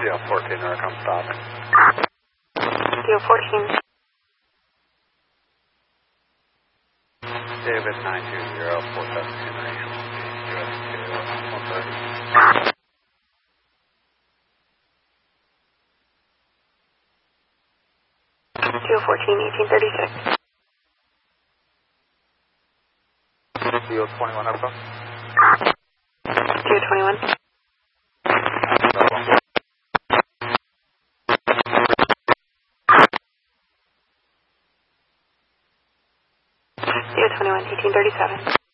DL14, here I come stopping. DL14. David 920, 47 Henry, US 130. DL14, 1836. DL21 Alpha. DL21. DL21, 1837.